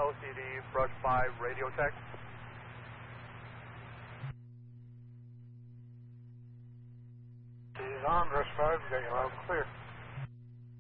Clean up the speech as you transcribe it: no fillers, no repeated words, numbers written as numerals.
LCD, Brush 5, radio tech. He's on, Brush 5, we got you loud and clear.